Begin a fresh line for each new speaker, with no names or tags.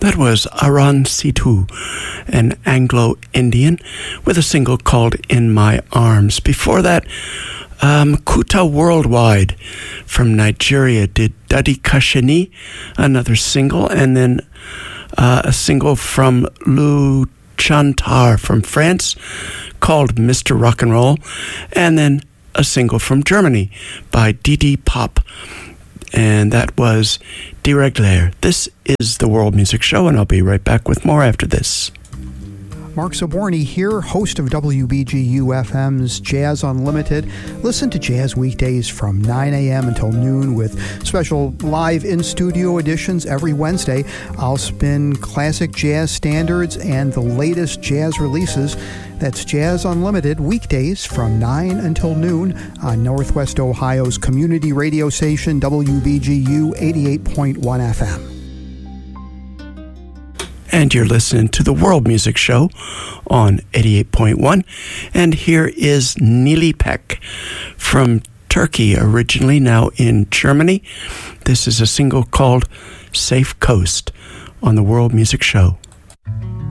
That was Aran Situ, an Anglo-Indian, with a single called In My Arms. Before that, Kuta Worldwide from Nigeria did Dadi Kashini, another single, and then a single from Lou Chantar from France called Mr. Rock and Roll, and then a single from Germany by Didi Pop, and that was Deregler. This is the World Music Show, and I'll be right back with more after this.
Mark Zaborny here, host of WBGU-FM's Jazz Unlimited. Listen to Jazz weekdays from 9 a.m. until noon with special live in-studio editions every Wednesday. I'll spin classic jazz standards and the latest jazz releases. That's Jazz Unlimited, weekdays from 9 until noon on Northwest Ohio's community radio station, WBGU 88.1 FM.
And you're listening to the World Music Show on 88.1. And here is Nilipek from Turkey, originally, now in Germany. This is a single called Safe Coast on the World Music Show.